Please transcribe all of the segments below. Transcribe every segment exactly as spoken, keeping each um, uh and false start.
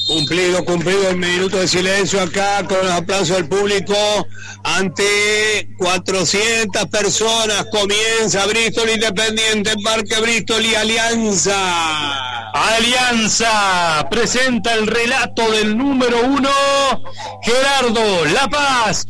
Cumplido, cumplido el minuto de silencio acá con el aplauso del público ante cuatrocientas personas. Comienza Bristol Independiente, Parque Bristol y Alianza. Alianza presenta el relato del número uno, Gerardo La Paz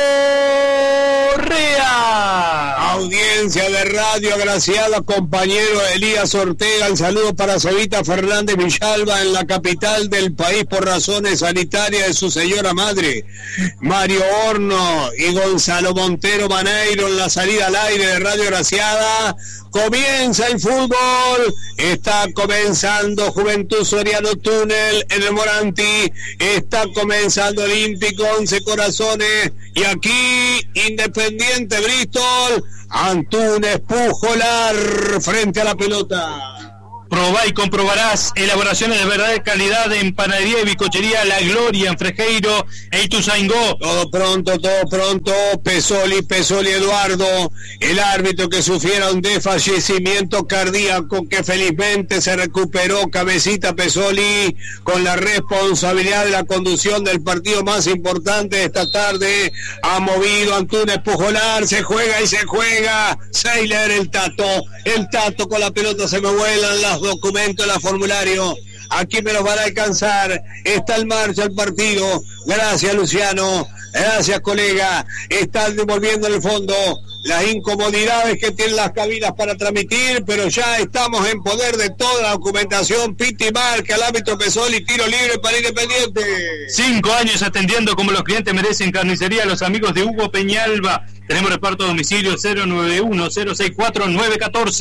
Correa. Audiencia de radio agraciada, compañero Elías Ortega. El saludo para Cevita Fernández Villalba en la capital del país por razones sanitarias de su señora madre. Mario Horno y Gonzalo Montero Maneiro en la salida al aire de Radio Agraciada. Comienza el fútbol, está comenzando Juventud Soriano Túnel en el Moranti, está comenzando Olímpico Once Corazones y aquí Independiente Bristol, Antunes Pujolar frente a la pelota. Probá y comprobarás elaboraciones de verdadera calidad en panadería y bizcochería La Gloria en Frejeiro e Ituzaingó. Todo pronto, todo pronto, Pesoli, Pesoli Eduardo, el árbitro que sufriera un desfallecimiento cardíaco que felizmente se recuperó. Cabecita Pesoli con la responsabilidad de la conducción del partido más importante de esta tarde. Ha movido Antunes Pujolar, se juega y se juega. Seiler, el Tato, el Tato con la pelota, se me vuelan las documentos, la formulario, aquí me los van a alcanzar. Está en marcha el partido. Gracias, Luciano, gracias, colega. Están devolviendo en el fondo las incomodidades que tienen las cabinas para transmitir, pero ya estamos en poder de toda la documentación. Piti marca al árbitro Pesoli, tiro libre para Independiente. Cinco años atendiendo como los clientes merecen. Carnicería Los Amigos de Hugo Peñalba. Tenemos reparto a domicilio cero nueve uno cero seis cuatro nueve uno cuatro.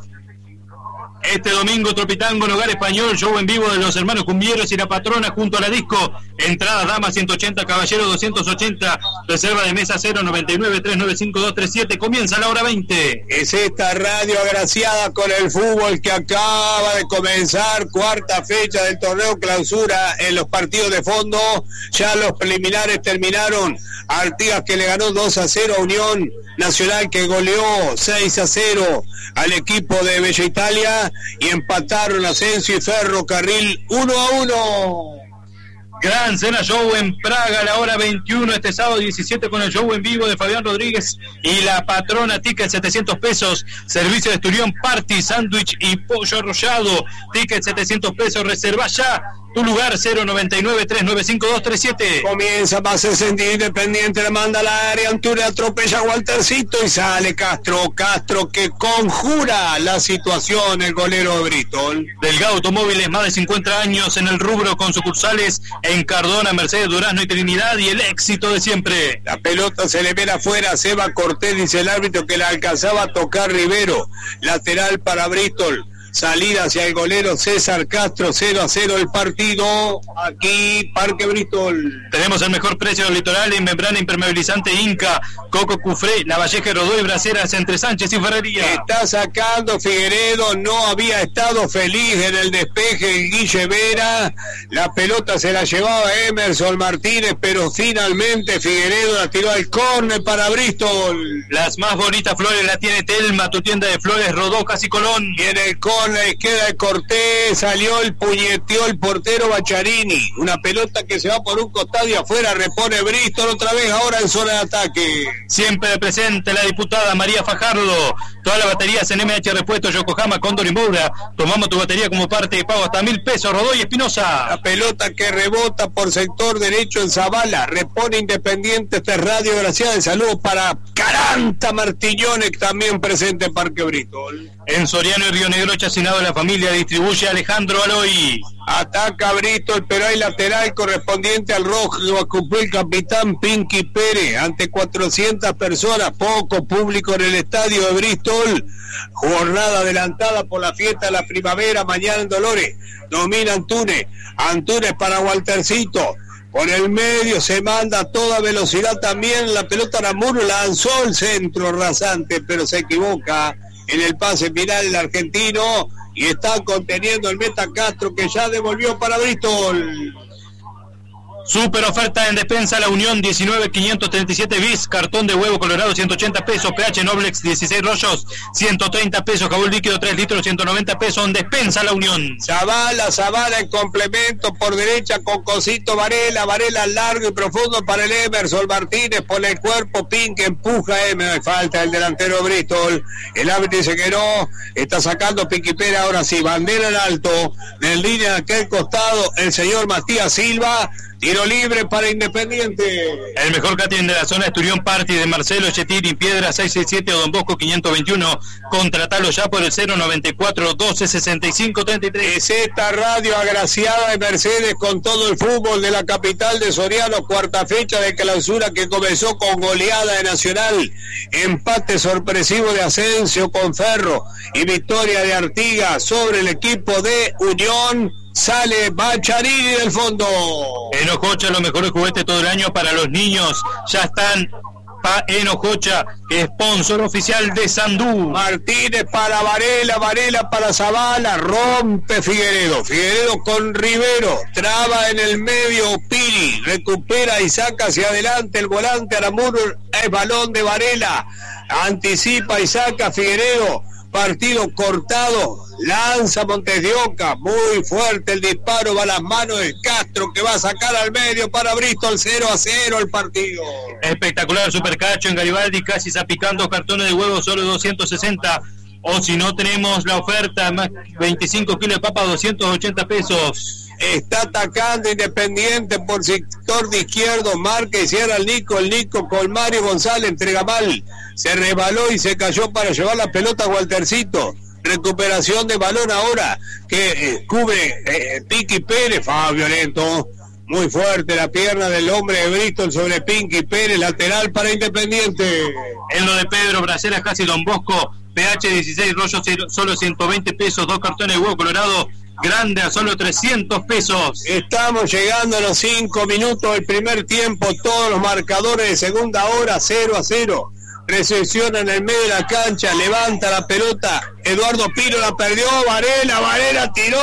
Este domingo Tropitango en Hogar Español, show en vivo de los hermanos Cumbieros y la patrona junto a la disco. Entradas damas ciento ochenta, caballeros doscientos ochenta. Reserva de mesa cero nueve nueve tres nueve cinco dos tres siete. Comienza la hora veinte. Es esta radio agraciada con el fútbol que acaba de comenzar. Cuarta fecha del torneo clausura en los partidos de fondo. Ya los preliminares terminaron. Artigas que le ganó dos a cero a Unión Nacional, que goleó seis a cero al equipo de Bella Italia, y empataron Ascenso y Ferrocarril uno a uno. Gran cena show en Praga a la hora veintiuno este sábado diecisiete con el show en vivo de Fabián Rodríguez y la patrona. Ticket setecientos pesos, servicio de esturión, party, sándwich y pollo arrollado. Ticket setecientos pesos, reserva ya tu lugar cero nueve nueve tres nueve cinco dos tres siete. Comienza más el sentido Independiente, le manda a la área, Antunes atropella a Waltercito y sale Castro, Castro que conjura la situación, el golero de Bristol. Delgado Automóviles, más de cincuenta años en el rubro con sucursales en Cardona, Mercedes, Durazno y Trinidad, y el éxito de siempre. La pelota se le ve afuera, Seba Cortés, dice el árbitro que la alcanzaba a tocar Rivero, lateral para Bristol. Salida hacia el golero César Castro, cero a cero el partido, aquí Parque Bristol. Tenemos el mejor precio del litoral en membrana impermeabilizante Inca, Coco Cufré, Lavalleja, Rodó y Braceras entre Sánchez y Ferrería. Está sacando Figueredo, no había estado feliz en el despeje el Guille Vera, la pelota se la llevaba Emerson Martínez, pero finalmente Figueredo la tiró al córner para Bristol. Las más bonitas flores la tiene Telma, tu tienda de flores Rodó, Casi Colón. Y en el córner la izquierda de Cortés, salió el puñeteó el portero Bacharini, una pelota que se va por un costado y afuera, repone Bristol otra vez ahora en zona de ataque. Siempre presente la diputada María Fajardo, todas las baterías en M H Repuestos, Yokohama, Cóndor y Moura. Tomamos tu batería como parte de pago hasta mil pesos, Rodó y Espinosa. La pelota que rebota por sector derecho en Zavala, repone Independiente, este Radio Graciada, de saludo para Caranta Martillone, también presente en Parque Bristol. En Soriano y Río Negro, Chacinado de la Familia, distribuye Alejandro Aloy. Ataca Bristol, pero hay lateral correspondiente al rojo, lo ocupó el capitán Pinky Pérez, ante cuatrocientas personas, poco público en el estadio de Bristol. Jornada adelantada por la fiesta de la primavera, mañana en Dolores. Domina Antunes, Antunes para Waltercito. Por el medio se manda a toda velocidad también, la pelota Ramuro lanzó el centro rasante, pero se equivoca en el pase final el argentino, y está conteniendo el meta Castro, que ya devolvió para Bristol. Super oferta en Despensa La Unión, diecinueve quinientos treinta y siete bis, cartón de huevo colorado ciento ochenta pesos, pH Noblex dieciséis rollos ciento treinta pesos, jabón líquido tres litros ciento noventa pesos en Despensa La Unión. Zavala, Zavala en complemento por derecha con Cosito Varela, Varela largo y profundo para el Emerson Martínez, por el cuerpo, Pink empuja, eh, me falta el delantero Bristol, el árbitro dice que no, está sacando Pinky Pérez, ahora sí, bandera en alto, en línea de aquel costado, el señor Matías Silva. Tiro libre para Independiente. El mejor catering de la zona es Turión Party de Marcelo Chetini, Piedra seiscientos sesenta y siete o Don Bosco quinientos veintiuno. Contratalo ya por el cero noventa y cuatro doce sesenta y cinco treinta y tres. Es esta radio agraciada de Mercedes con todo el fútbol de la capital de Soriano. Cuarta fecha de clausura que comenzó con goleada de Nacional. Empate sorpresivo de Asensio con Ferro y victoria de Artigas sobre el equipo de Unión. Sale Bacharini del fondo. En Ojocha los mejores juguetes todo el año para los niños. Ya están pa en Ojocha, sponsor oficial de Sandú. Martínez para Varela, Varela para Zavala, rompe Figueredo. Figueredo con Rivero, traba en el medio Piri, recupera y saca hacia adelante el volante Aramur, es balón de Varela, anticipa y saca Figueredo. Partido cortado, lanza Montes de Oca, muy fuerte el disparo, va a las manos de Castro que va a sacar al medio para Bristol, cero a cero el partido. Espectacular Supercacho en Garibaldi, casi zapicando cartones de huevo, solo doscientos sesenta, o si no tenemos la oferta, más veinticinco kilos de papa, doscientos ochenta pesos. Está atacando Independiente por sector de izquierdo, marca y cierra el Nico, el Nico con Mario González, entrega mal, se rebaló y se cayó para llevar la pelota a Waltercito, recuperación de balón ahora, que eh, cubre eh, Pinky Pérez, ah, violento, muy fuerte la pierna del hombre de Bristol sobre Pinky Pérez, lateral para Independiente. En lo de Pedro Braceras, casi Don Bosco, pH dieciséis rollos, solo ciento veinte pesos, dos cartones de huevo colorado, grande a solo trescientos pesos. Estamos llegando a los cinco minutos del primer tiempo, todos los marcadores de segunda hora, cero a cero. Recepciona en el medio de la cancha, levanta la pelota, Eduardo Pino la perdió, Varela, Varela tiró,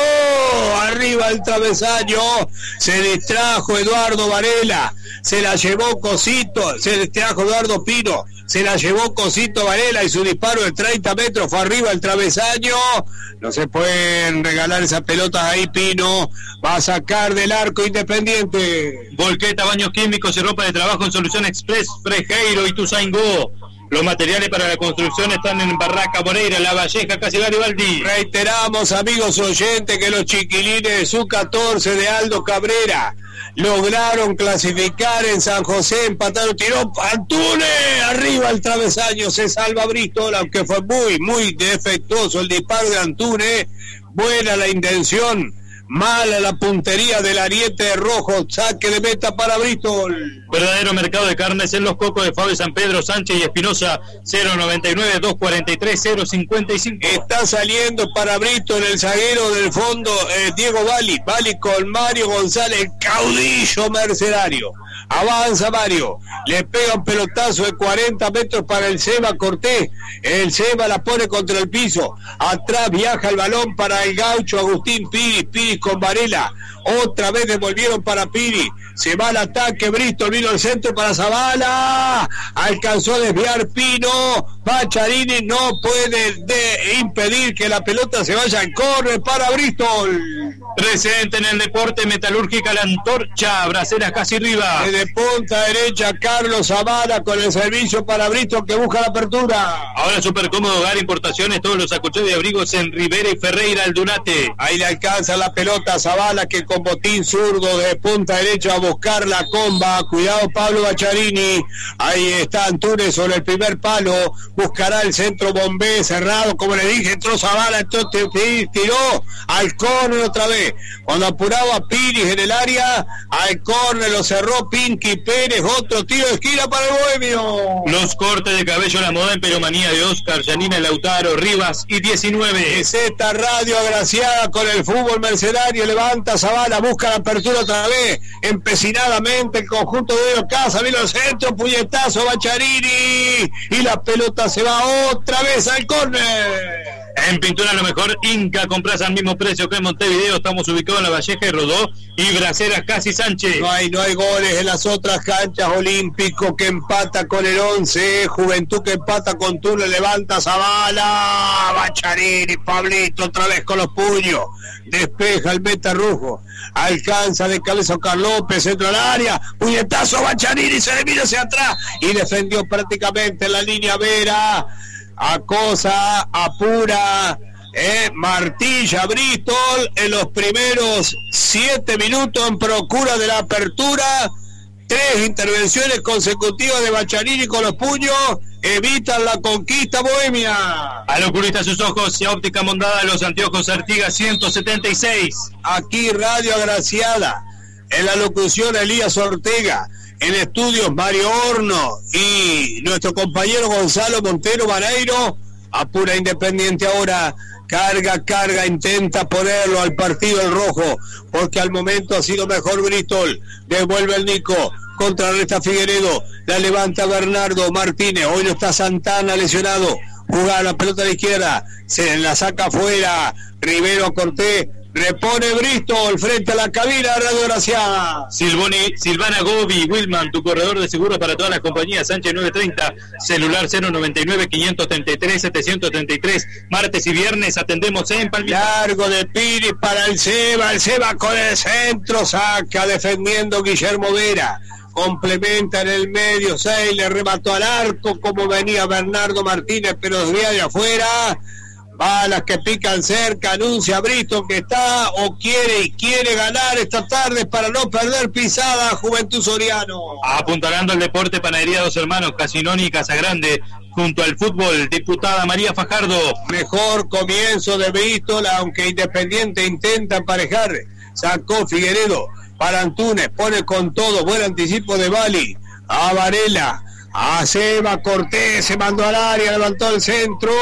arriba el travesaño, se distrajo Eduardo Varela, se la llevó Cosito, se distrajo Eduardo Pino, se la llevó Cosito Varela y su disparo de treinta metros fue arriba el travesaño. No se pueden regalar esas pelotas ahí, Pino va a sacar del arco Independiente. Volqueta, baños químicos y ropa de trabajo en Solución Express, Frejeiro y Tuzaingó. Los materiales para la construcción están en Barraca Moreira, La Valleja, casi Garibaldi. Reiteramos, amigos oyentes, que los chiquilines de su catorce de Aldo Cabrera lograron clasificar en San José, empataron, tiró Antunes, arriba el travesaño, se salva Bristol, aunque fue muy, muy defectuoso el disparo de Antunes, buena la intención, mala la puntería del ariete rojo, saque de meta para Bristol. Verdadero mercado de carnes en Los Cocos de Fabio San Pedro, Sánchez y Espinosa, cero noventa y nueve, doscientos cuarenta y tres, cero cincuenta y cinco. Está saliendo para Bristol el zaguero del fondo, eh, Diego Bali, Bali con Mario González, caudillo mercenario. Avanza Mario, le pega un pelotazo de cuarenta metros para el Seba Cortés, el Seba la pone contra el piso, atrás viaja el balón para el gaucho Agustín Piri, Piri con Varela, otra vez devolvieron para Piri, se va al ataque Bristol, vino al centro para Zavala, alcanzó a desviar Pino, Bacharini no puede de impedir que la pelota se vaya en córner para Bristol. Presente en el deporte Metalúrgica La Antorcha, Braceras casi arriba. De punta derecha Carlos Zavala con el servicio para Bristol que busca la apertura. Ahora súper cómodo hogar, importaciones, todos los acolchones y abrigos en Rivera y Ferreira Aldunate. Ahí le alcanza la pelota a Zavala que con botín zurdo de punta derecha a buscar la comba. Cuidado Pablo Bacharini. Ahí está Antunes sobre el primer palo. Buscará el centro Bombé cerrado. Como le dije, entró Zavala, entonces tiró al córner otra vez. Cuando apuraba Piris en el área, al córner lo cerró Pinky Pérez. Otro tiro de esquina para el Bohemio. Los cortes de cabello, la moda Emperomanía de Oscar, Yanina Lautaro, Rivas y diecinueve. Es esta radio agraciada con el fútbol mercenario. Levanta Zavala, busca la apertura otra vez, empecinadamente el conjunto de Casa, vino el centro, puñetazo Bacharini y la pelota se va otra vez al córner. En pintura lo mejor, Inca, compras al mismo precio que en Montevideo. Estamos ubicados en La Valleja y Rodó y Braceras Casi Sánchez. No hay, no hay goles en las otras canchas. Olímpico que empata con el once, Juventud que empata con Tula, levanta Zavala, Bacharini, Pablito otra vez con los puños, despeja el meta rojo, alcanza de cabeza Oscar López, centro al área, puñetazo Bacharini, se le mira hacia atrás y defendió prácticamente en la línea Vera. Acosa, apura, eh, martilla Bristol en los primeros siete minutos en procura de la apertura. Tres intervenciones consecutivas de Bacharini con los puños evitan la conquista bohemia. Al oculista sus ojos y óptica mondada, los anteojos Artigas ciento setenta y seis. Aquí Radio Agraciada, en la locución Elías Ortega. En estudios Mario Horno y nuestro compañero Gonzalo Montero Baneiro. Apura Independiente ahora, carga, carga, intenta ponerlo al partido el rojo, porque al momento ha sido mejor Bristol. Devuelve el Nico, contrarresta Figueredo, la levanta Bernardo Martínez, hoy no está Santana lesionado, juega la pelota a la izquierda, se la saca afuera, Rivero a Cortés. Repone Bristol frente a la cabina de Radio Graciada. Silvoni, Silvana Gobi, Wilman, tu corredor de seguros para todas las compañías. Sánchez novecientos treinta, celular cero noventa y nueve, quinientos treinta y tres, setecientos treinta y tres. Martes y viernes atendemos en Palmira. Largo de Piris para el Seba. El Seba con el centro, saca defendiendo Guillermo Vera. Complementa en el medio, seis, le remató al arco como venía Bernardo Martínez, pero desvía de afuera. Balas que pican cerca, anuncia Bristol que está o quiere y quiere ganar esta tarde para no perder pisada Juventud Soriano. Apuntalando el deporte, Panadería Dos Hermanos, Casinoni y Casagrande, junto al fútbol, diputada María Fajardo. Mejor comienzo de Bristol, aunque Independiente intenta emparejar. Sacó Figueredo para Antunes, pone con todo, buen anticipo de Bali. A Varela. A Seba Cortés, se mandó al área, levantó el centro,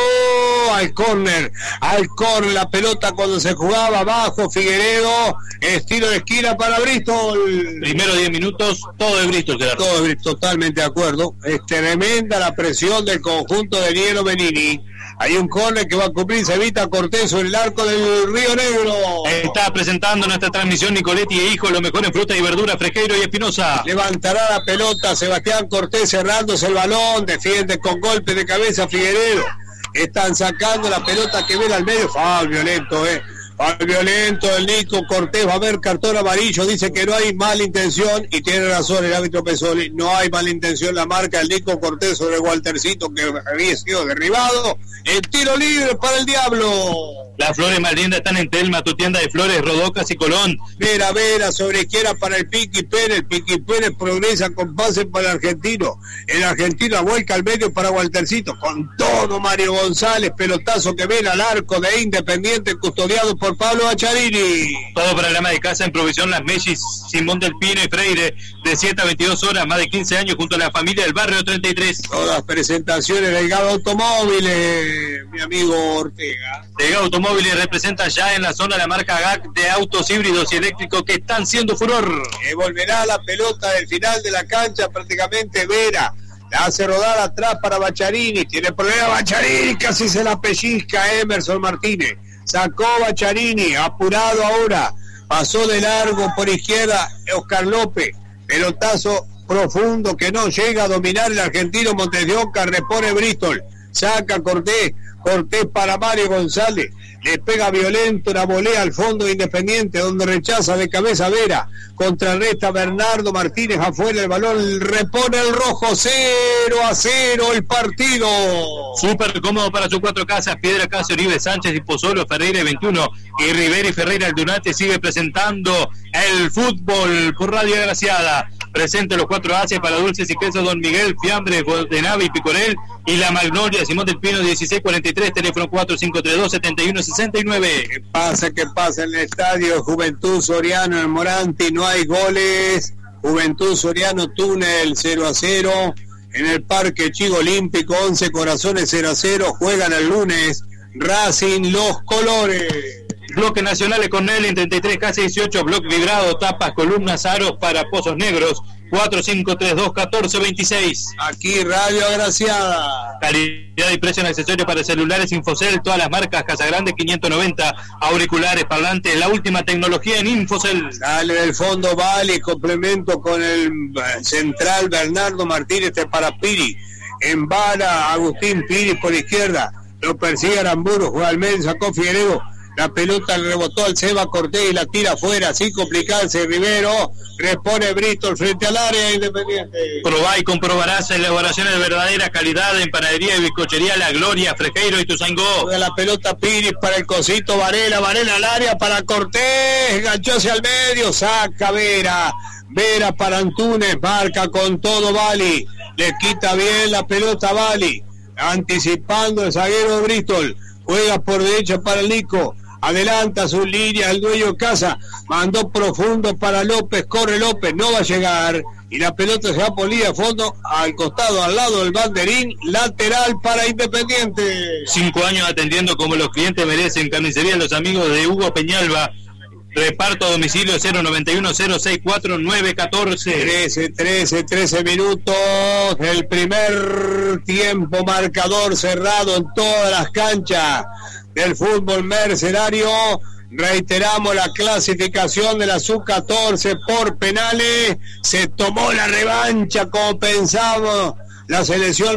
al córner, al córner, la pelota cuando se jugaba abajo, Figueredo, estilo de esquina para Bristol. Primero diez minutos, todo de Bristol, Gerardo. Todo de Bristol, totalmente de acuerdo. Es tremenda la presión del conjunto de Niero Benini. Hay un córner que va a cumplir, se evita Cortés sobre el arco del Río Negro. Está presentando nuestra transmisión Nicoletti e Hijo, lo mejor en fruta y verdura, Frejeiro y Espinosa. Levantará la pelota Sebastián Cortés cerrándose el balón, defiende con golpe de cabeza Figueredo. Están sacando la pelota que viene al medio, foul violento, eh. Foul violento, el Nico Cortés va a ver cartón amarillo, dice que no hay mala intención y tiene razón el árbitro Pesoli, no hay mala intención, la marca el Nico Cortés sobre Waltercito que había sido derribado. El tiro libre para el Diablo. Las flores más lindas están en Telma, tu tienda de flores, Rodocas y Colón. Vera, Vera, sobre izquierda para el Piqui Pérez. Piqui Pérez progresa con pase para el argentino. El argentino vuelca al medio para Waltercito. Con todo Mario González, pelotazo que viene al arco de Independiente, custodiado por Pablo Bacharini. Todo para el ama de casa en provisión Las Mellis, Simón del Pino y Freire, de siete a veintidós horas, más de quince años junto a la familia del barrio treinta y tres. Todas presentaciones del Gado Automóviles, mi amigo Ortega. De Gado Automóviles representa ya en la zona la marca G A C de autos híbridos y eléctricos que están siendo furor. Eh, volverá la pelota del final de la cancha prácticamente Vera. La hace rodar atrás para Bacharini. Tiene problema Bacharini, casi se la pellizca Emerson Martínez. Sacó Bacharini, apurado ahora. Pasó de largo por izquierda Oscar López. Pelotazo profundo que no llega a dominar el argentino Montes de Oca. Repone Bristol. Saca Cortés. Cortés para Mario González. Le pega violento la volea al fondo de Independiente, donde rechaza de cabeza Vera. Contrarresta Bernardo Martínez afuera, el balón repone el rojo. Cero a cero el partido. Súper cómodo para sus cuatro casas: Piedra Casa, Oribe Sánchez y Pozzolo, Ferreira veintiuno y Rivera y Ferreira. El Dunate sigue presentando el fútbol por Radio Agraciada. Presente los cuatro Ases para dulces y quesos Don Miguel, Fiambre, de Nave y Picorel, y la Magnolia Simón del Pino dieciséis cuarenta y tres, teléfono cuatro cinco tres dos, siete uno seis nueve. ¿Qué pasa? ¿Qué pasa en el estadio Juventud Soriano en Moranti? No hay goles. Juventud Soriano Túnel cero a cero. En el Parque Chico Olímpico once Corazones cero a cero. Juegan el lunes Racing Los Colores. Bloque Nacional Cornell en treinta y tres, casi dieciocho, bloque vibrado, tapas, columnas, aros para pozos negros cuatro cinco tres dos, uno cuatro dos seis. Aquí Radio Agraciada. Calidad y precio en accesorios para celulares Infocel, todas las marcas, Casagrande quinientos noventa, auriculares, parlantes, la última tecnología en Infocel. Sale del fondo Vale, complemento con el central Bernardo Martínez de para Piri. En vara Agustín Piri por izquierda. Lo persigue Aramburu, juega al medio, sacó Figueredo. La pelota le rebotó al Seba Cortés y la tira afuera, sin complicarse. Rivero repone Bristol frente al área Independiente. Probá y comprobarás elaboraciones de verdadera calidad en panadería y bizcochería La Gloria, Frejeiro y Tuzangó. Juega la pelota Piris para el cosito Varela, Varela al área para Cortés, ganchó hacia el medio, saca Vera, Vera para Antunes, marca con todo Bali, le quita bien la pelota Bali, anticipando el zaguero de Bristol, juega por derecha para el Nico. Adelanta su línea el dueño de casa, mandó profundo para López, corre López, no va a llegar y la pelota se va por línea a fondo al costado, al lado del banderín, lateral para Independiente. Cinco años atendiendo como los clientes merecen. Carnicería Los Amigos de Hugo Peñalba, reparto a domicilio cero noventa y uno, cero sesenta y cuatro, nueve catorce. trece, trece, trece minutos el primer tiempo, marcador cerrado en todas las canchas del fútbol mercenario. Reiteramos la clasificación de la sub catorce por penales. Se tomó la revancha como pensamos la selección